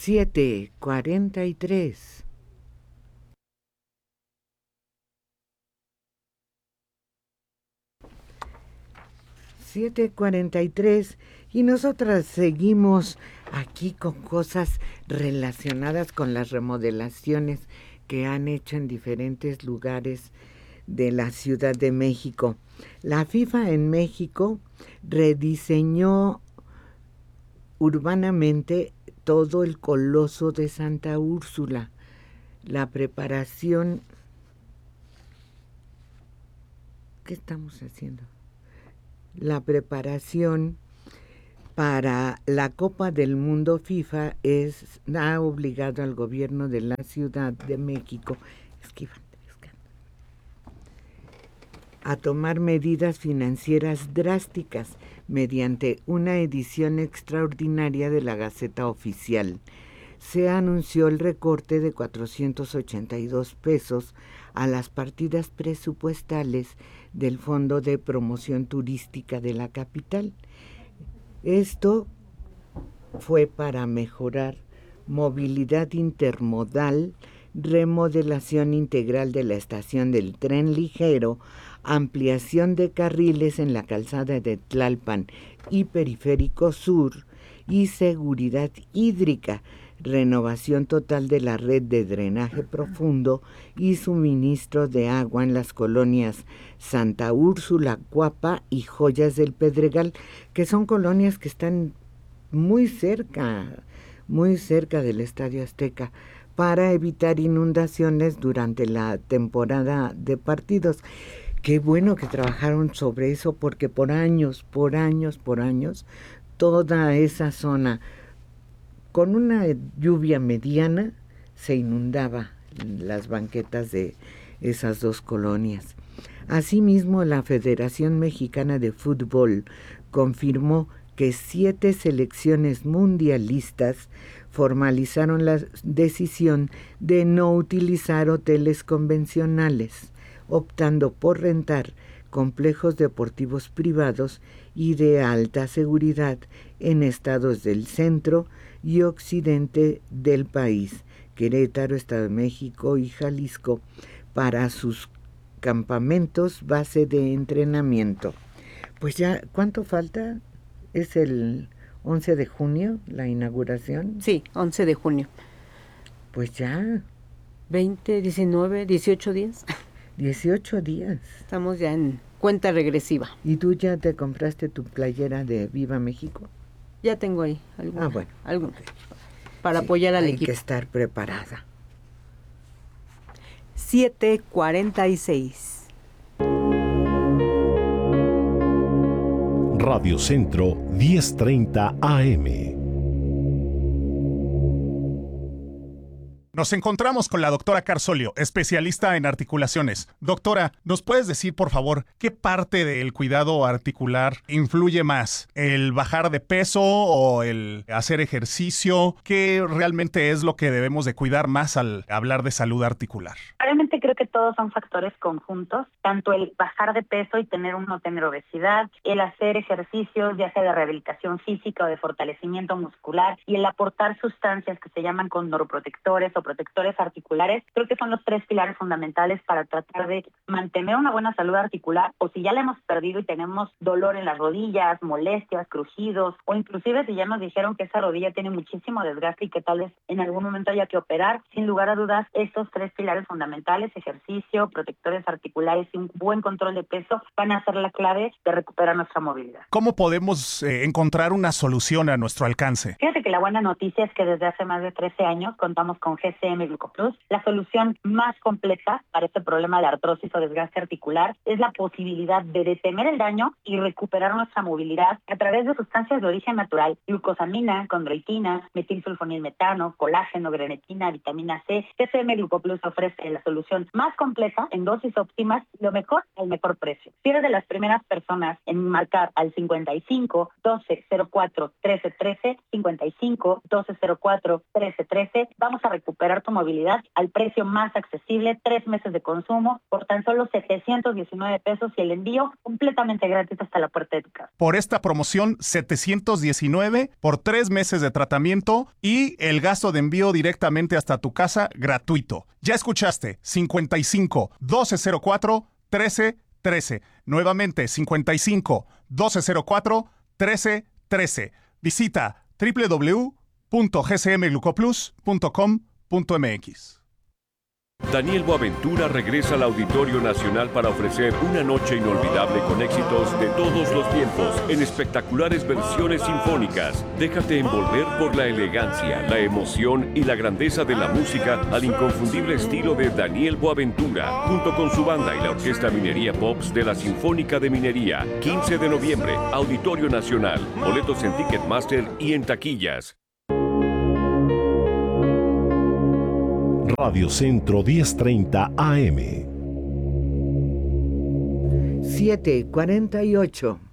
7:43. Y nosotras seguimos aquí con cosas relacionadas con las remodelaciones que han hecho en diferentes lugares de la Ciudad de México. La FIFA en México rediseñó urbanamente todo el Coloso de Santa Úrsula. La preparación... ¿Qué estamos haciendo? La preparación para la Copa del Mundo FIFA ha obligado al gobierno de la Ciudad de México a tomar medidas financieras drásticas mediante una edición extraordinaria de la Gaceta Oficial. Se anunció el recorte de 482 pesos a las partidas presupuestales del Fondo de Promoción Turística de la capital. Esto fue para mejorar movilidad intermodal, remodelación integral de la estación del tren ligero, ampliación de carriles en la calzada de Tlalpan y Periférico Sur y seguridad hídrica, renovación total de la red de drenaje profundo y suministro de agua en las colonias Santa Úrsula, Cuapa y Joyas del Pedregal, que son colonias que están muy cerca del Estadio Azteca, para evitar inundaciones durante la temporada de partidos. Qué bueno que trabajaron sobre eso, porque por años, toda esa zona, con una lluvia mediana, se inundaba las banquetas de esas dos colonias. Asimismo, la Federación Mexicana de Fútbol confirmó que 7 selecciones mundialistas formalizaron la decisión de no utilizar hoteles convencionales, optando por rentar complejos deportivos privados y de alta seguridad en estados del centro y occidente del país, Querétaro, Estado de México y Jalisco, para sus campamentos base de entrenamiento. Pues ya, ¿cuánto falta? ¿Es el 11 de junio la inauguración? Sí, 11 de junio. Pues ya. 20, 19, 18 días. 18 días. Estamos ya en cuenta regresiva. ¿Y tú ya te compraste tu playera de Viva México? Ya tengo ahí alguna. Bueno. Alguna. Para apoyar al equipo. Hay que estar preparada. 7:46. Radio Centro 10:30 AM. Nos encontramos con la doctora Carsolio, especialista en articulaciones. Doctora, ¿nos puedes decir, por favor, qué parte del cuidado articular influye más? ¿El bajar de peso o el hacer ejercicio? ¿Qué realmente es lo que debemos de cuidar más al hablar de salud articular? Realmente creo que todos son factores conjuntos, tanto el bajar de peso y no tener obesidad, el hacer ejercicios, ya sea de rehabilitación física o de fortalecimiento muscular, y el aportar sustancias que se llaman condroprotectores o protectores articulares. Creo que son los 3 pilares fundamentales para tratar de mantener una buena salud articular, o si ya la hemos perdido y tenemos dolor en las rodillas, molestias, crujidos, o inclusive si ya nos dijeron que esa rodilla tiene muchísimo desgaste y que tal vez en algún momento haya que operar. Sin lugar a dudas, estos 3 pilares fundamentales, ejercicio, protectores articulares y un buen control de peso, van a ser la clave de recuperar nuestra movilidad. ¿Cómo podemos encontrar una solución a nuestro alcance? Fíjate que la buena noticia es que desde hace más de 13 años contamos con GCM Glucoplus. La solución más completa para este problema de artrosis o desgaste articular es la posibilidad de detener el daño y recuperar nuestra movilidad a través de sustancias de origen natural: glucosamina, condroitina, metilsulfonilmetano, colágeno, grenetina, vitamina C. GCM Glucoplus ofrece la solución más completa en dosis óptimas, lo mejor al mejor precio. Si eres de las primeras personas en marcar al 55 12 04 13 13, 55 55-1204-1313. Vamos a recuperar tu movilidad al precio más accesible, 3 meses de consumo por tan solo 719 pesos y el envío completamente gratis hasta la puerta de tu casa. Por esta promoción, 719 por 3 meses de tratamiento y el gasto de envío directamente hasta tu casa gratuito. Ya escuchaste, 55-1204-1313. Nuevamente, 55-1204-1313. Visita www.gcmglucoplus.com.mx. Daniel Boaventura regresa al Auditorio Nacional para ofrecer una noche inolvidable con éxitos de todos los tiempos en espectaculares versiones sinfónicas. Déjate envolver por la elegancia, la emoción y la grandeza de la música al inconfundible estilo de Daniel Boaventura, junto con su banda y la Orquesta Minería Pops de la Sinfónica de Minería. 15 de noviembre, Auditorio Nacional. Boletos en Ticketmaster y en taquillas. Radio Centro 1030 AM. 7:48.